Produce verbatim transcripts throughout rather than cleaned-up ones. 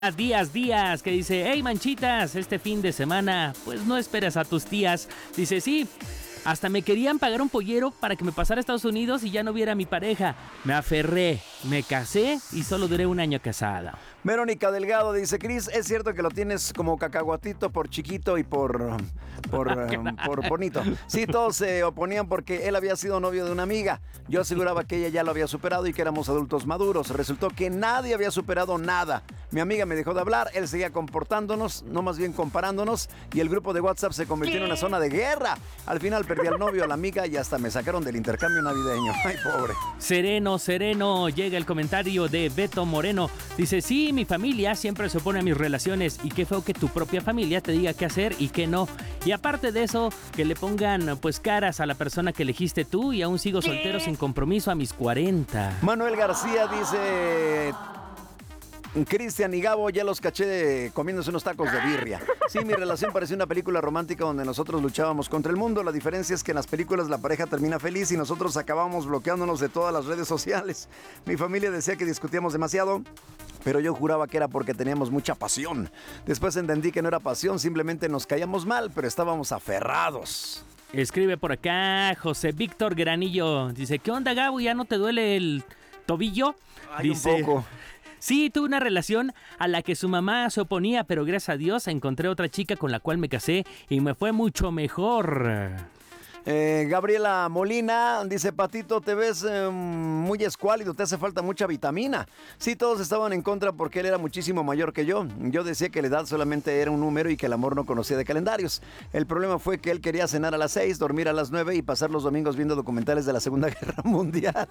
Días, días, que dice, hey manchitas, este fin de semana, pues no esperas a tus tías. Dice, sí, hasta me querían pagar un pollero para que me pasara a Estados Unidos y ya no viera a mi pareja. Me aferré, me casé y solo duré un año casada. Verónica Delgado dice, Cris, es cierto que lo tienes como cacahuatito por chiquito y por, por, um, por bonito. Sí, todos se oponían porque él había sido novio de una amiga. Yo aseguraba que ella ya lo había superado y que éramos adultos maduros. Resultó que nadie había superado nada. Mi amiga me dejó de hablar, él seguía comportándonos, no más bien comparándonos, y el grupo de WhatsApp se convirtió en una zona de guerra. Al final perdí al novio, a la amiga y hasta me sacaron del intercambio navideño. Ay, pobre. Sereno, sereno, llega el comentario de Beto Moreno. Dice, sí, mi familia siempre se opone a mis relaciones y qué feo que tu propia familia te diga qué hacer y qué no. Y aparte de eso, que le pongan pues caras a la persona que elegiste tú y aún sigo soltero sin compromiso a mis cuarenta. Manuel García dice... Cristian y Gabo, ya los caché de comiéndose unos tacos de birria. Sí, mi relación parecía una película romántica donde nosotros luchábamos contra el mundo. La diferencia es que en las películas la pareja termina feliz y nosotros acabábamos bloqueándonos de todas las redes sociales. Mi familia decía que discutíamos demasiado, pero yo juraba que era porque teníamos mucha pasión. Después entendí que no era pasión, simplemente nos caíamos mal, pero estábamos aferrados. Escribe por acá José Víctor Granillo. Dice, ¿qué onda, Gabo? ¿Ya no te duele el tobillo? Ay, Dice, un poco. Sí, tuve una relación a la que su mamá se oponía, pero gracias a Dios encontré otra chica con la cual me casé y me fue mucho mejor. Eh, Gabriela Molina dice, Patito, te ves eh, muy escuálido, te hace falta mucha vitamina. Sí, todos estaban en contra porque él era muchísimo mayor que yo. Yo decía que la edad solamente era un número y que el amor no conocía de calendarios. El problema fue que él quería cenar a las seis, dormir a las nueve y pasar los domingos viendo documentales de la Segunda Guerra Mundial.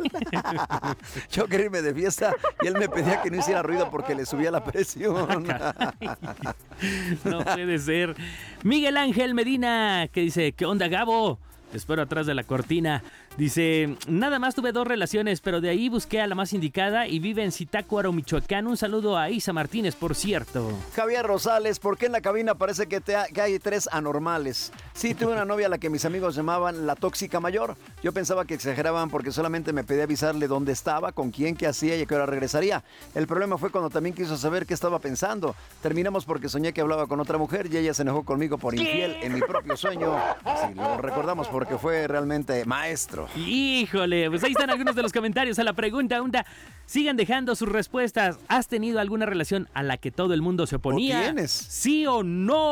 Yo quería irme de fiesta y él me pedía que no hiciera ruido porque le subía la presión. No puede ser. Miguel Ángel Medina, que dice, ¿qué onda, Gabo? Te espero atrás de la cortina. Dice, nada más tuve dos relaciones, pero de ahí busqué a la más indicada y vive en Zitácuaro, Michoacán. Un saludo a Isa Martínez, por cierto. Javier Rosales, ¿por qué en la cabina parece que, te ha, que hay tres anormales? Sí, tuve una novia a la que mis amigos llamaban la tóxica mayor. Yo pensaba que exageraban porque solamente me pedía avisarle dónde estaba, con quién, qué hacía y a qué hora regresaría. El problema fue cuando también quiso saber qué estaba pensando. Terminamos porque soñé que hablaba con otra mujer y ella se enojó conmigo por infiel en mi propio sueño. Sí, lo recordamos porque fue realmente maestro. Híjole, pues ahí están algunos de los comentarios a la pregunta, onda. Sigan dejando sus respuestas. ¿Has tenido alguna relación a la que todo el mundo se oponía? ¿O tienes? ¿Sí o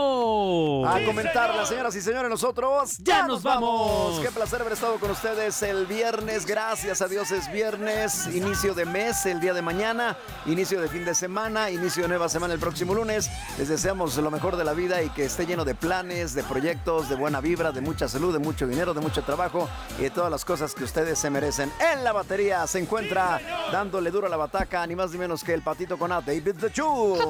no? A sí, comentarla, señoras y señores, nosotros ya, ya nos vamos. vamos. Qué placer haber estado con ustedes el viernes. Gracias a Dios es viernes, inicio de mes el día de mañana, inicio de fin de semana, inicio de nueva semana el próximo lunes. Les deseamos lo mejor de la vida y que esté lleno de planes, de proyectos, de buena vibra, de mucha salud, de mucho dinero, de mucho trabajo y de todas las cosas que ustedes se merecen. En la batería se encuentra dándole duro a la bataca, ni más ni menos que el Patito con A, David the Chu.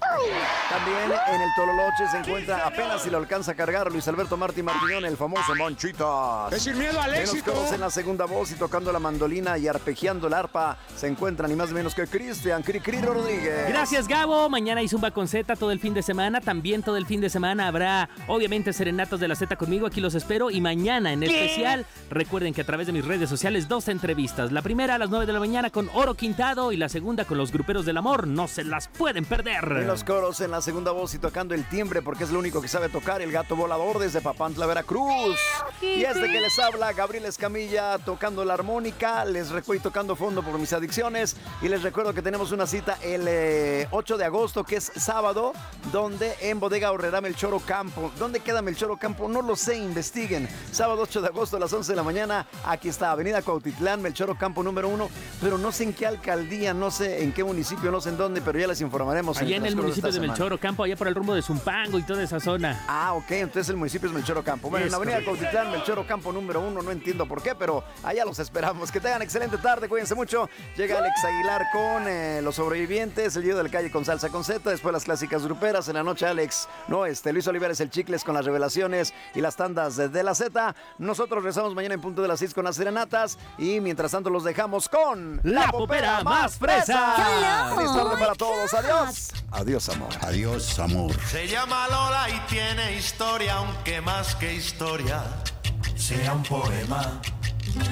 También en el Tololoche se encuentra, apenas si lo alcanza a cargar, Luis Alberto Martí Martiñón, el famoso Monchitas. Es sin miedo al éxito. En los coros, en la segunda voz y tocando la mandolina y arpegiando el arpa se encuentra ni más ni menos que Cristian Cricri Rodríguez. Gracias, Gabo. Mañana hay Zumba con Z todo el fin de semana. También todo el fin de semana habrá, obviamente, serenatas de la Z conmigo. Aquí los espero. Y mañana, en especial, recuerden que a través de mis redes sociales, dos entrevistas. La primera a las nueve de la mañana con Oro Quintado y la segunda con los Gruperos del Amor. No se las pueden perder. En los coros, en la segunda voz y tocando el timbre, porque es lo único que sabe tocar, el Gato Volador desde Papantla, Veracruz. Y es de que les habla Gabriel Escamilla tocando la armónica. Les recuerdo tocando fondo por mis adicciones. Y les recuerdo que tenemos una cita el eh, ocho de agosto, que es sábado, donde en Bodega Horrera Melchor Ocampo. ¿Dónde queda Melchor Ocampo? No lo sé, investiguen. Sábado ocho de agosto a las once de la mañana. Aquí está, Avenida Cuautitlán, Melchor Ocampo número uno. Pero no sé en qué alcaldía, no sé en qué municipio, no sé en dónde, pero ya les informaremos. Allá en, en el municipio de, de Melchor Ocampo, allá por el rumbo de Zumpango y toda esa zona. Ah, ok, entonces el municipio es Melchor Ocampo. Bueno, es en Avenida Cuautitlán, Melchor Ocampo número uno, no entiendo por qué, pero allá los esperamos. Que tengan excelente tarde, cuídense mucho. Llega Alex Aguilar con eh, Los Sobrevivientes, el Guido del Calle con Salsa con Z, después las clásicas gruperas. En la noche, Alex, no, este, Luis Olivares, el Chicles con las revelaciones y las tandas de, de la Z. Nosotros regresamos mañana en punto de las seis con las serenatas y mientras tanto los dejamos con La Popera Más Fresa. Feliz tarde para todos, adiós. Adiós, amor. Adiós, amor. Se llama Lola y tiene historia, aunque más que historia sea un poema.